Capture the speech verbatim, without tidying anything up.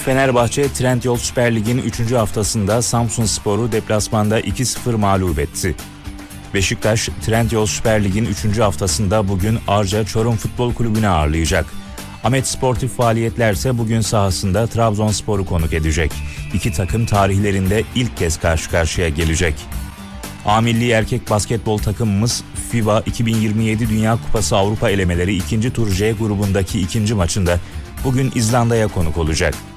Fenerbahçe, Trendyol Süper Lig'in üçüncü haftasında Samsunspor'u deplasmanda iki sıfır mağlup etti. Beşiktaş, Trendyol Süper Lig'in üçüncü haftasında bugün Arca Çorum Futbol Kulübü'nü ağırlayacak. Ahmet Sportif Faaliyetler ise bugün sahasında Trabzonspor'u konuk edecek. İki takım tarihlerinde ilk kez karşı karşıya gelecek. A milli erkek basketbol takımımız FIBA iki bin yirmi yedi Dünya Kupası Avrupa elemeleri ikinci tur C grubundaki ikinci maçında bugün İzlanda'ya konuk olacak.